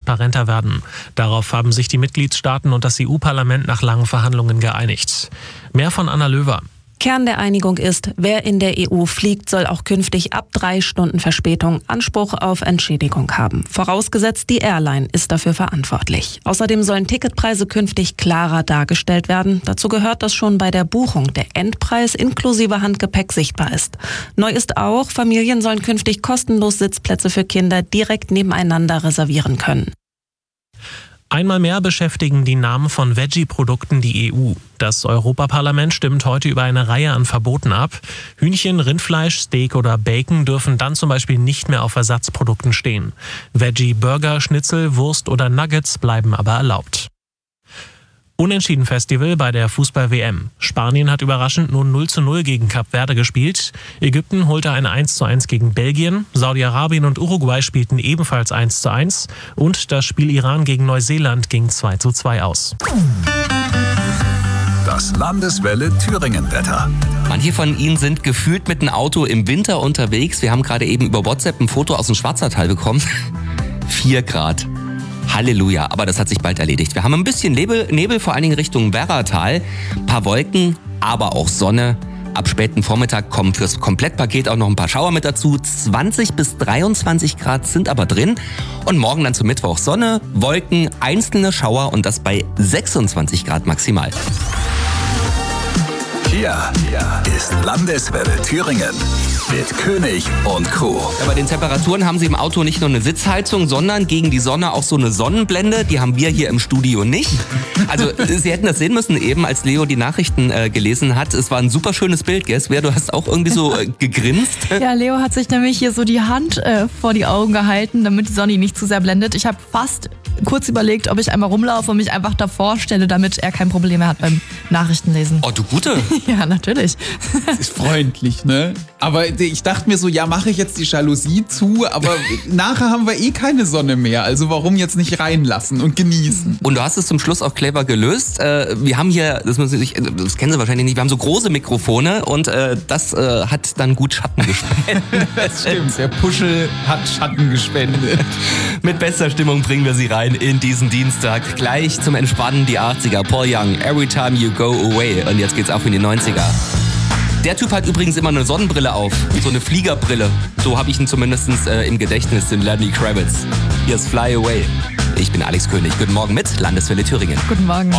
transparenter werden. Darauf haben sich die Mitgliedstaaten und das EU-Parlament nach langen Verhandlungen geeinigt. Mehr von Anna Löwer. Kern der Einigung ist, wer in der EU fliegt, soll auch künftig ab 3 Stunden Verspätung Anspruch auf Entschädigung haben. Vorausgesetzt, die Airline ist dafür verantwortlich. Außerdem sollen Ticketpreise künftig klarer dargestellt werden. Dazu gehört, dass schon bei der Buchung der Endpreis inklusive Handgepäck sichtbar ist. Neu ist auch, Familien sollen künftig kostenlos Sitzplätze für Kinder direkt nebeneinander reservieren können. Einmal mehr beschäftigen die Namen von Veggie-Produkten die EU. Das Europaparlament stimmt heute über eine Reihe an Verboten ab. Hühnchen, Rindfleisch, Steak oder Bacon dürfen dann zum Beispiel nicht mehr auf Ersatzprodukten stehen. Veggie-Burger, Schnitzel, Wurst oder Nuggets bleiben aber erlaubt. Unentschieden-Festival bei der Fußball-WM. Spanien hat überraschend nur 0:0 gegen Kap Verde gespielt. Ägypten holte ein 1:1 gegen Belgien. Saudi-Arabien und Uruguay spielten ebenfalls 1:1. Und das Spiel Iran gegen Neuseeland ging 2:2 aus. Das Landeswelle Thüringen-Wetter. Manche von Ihnen sind gefühlt mit dem Auto im Winter unterwegs. Wir haben gerade eben über WhatsApp ein Foto aus dem Schwarzertal bekommen. 4 Grad. Halleluja, aber das hat sich bald erledigt. Wir haben ein bisschen Nebel vor allen Dingen Richtung Werratal. Ein paar Wolken, aber auch Sonne. Ab späten Vormittag kommen fürs Komplettpaket auch noch ein paar Schauer mit dazu. 20 bis 23 Grad sind aber drin. Und morgen dann zum Mittwoch Sonne, Wolken, einzelne Schauer und das bei 26 Grad maximal. Hier ist Landeswelle Thüringen mit König und Co. Ja, bei den Temperaturen haben Sie im Auto nicht nur eine Sitzheizung, sondern gegen die Sonne auch so eine Sonnenblende. Die haben wir hier im Studio nicht. Also Sie hätten das sehen müssen eben, als Leo die Nachrichten gelesen hat. Es war ein super schönes Bild, gell? Svea, du hast auch irgendwie so gegrinst. Ja, Leo hat sich nämlich hier so die Hand vor die Augen gehalten, damit die Sonne ihn nicht zu sehr blendet. Ich habe fast kurz überlegt, ob ich einmal rumlaufe und mich einfach davor stelle, damit er kein Problem mehr hat beim Nachrichtenlesen. Oh, du Gute. Ja, natürlich. Das ist freundlich, ne? Aber ich dachte mir so, ja, mache ich jetzt die Jalousie zu, aber nachher haben wir eh keine Sonne mehr. Also warum jetzt nicht reinlassen und genießen? Und du hast es zum Schluss auch clever gelöst. Wir haben hier, das kennen Sie wahrscheinlich nicht, wir haben so große Mikrofone und das hat dann gut Schatten gespendet. Das stimmt, der Puschel hat Schatten gespendet. Mit bester Stimmung bringen wir Sie rein in diesen Dienstag. Gleich zum Entspannen die 80er. Paul Young, Every Time You Go Away. Und jetzt geht's auf in die 90er. Der Typ hat übrigens immer eine Sonnenbrille auf, so eine Fliegerbrille. So habe ich ihn zumindest im Gedächtnis, den Lenny Kravitz. Hier ist Fly Away. Ich bin Alex König. Guten Morgen mit Landeswelle Thüringen. Guten Morgen.